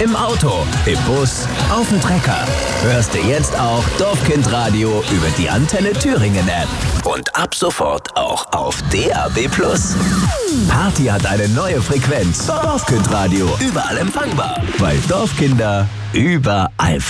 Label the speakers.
Speaker 1: Im Auto, im Bus, auf dem Trecker. Hörst du jetzt auch Dorfkindradio über die Antenne Thüringen App. Und ab sofort auch auf DAB+. Party hat eine neue Frequenz. Dorfkindradio, überall empfangbar. Weil Dorfkinder überall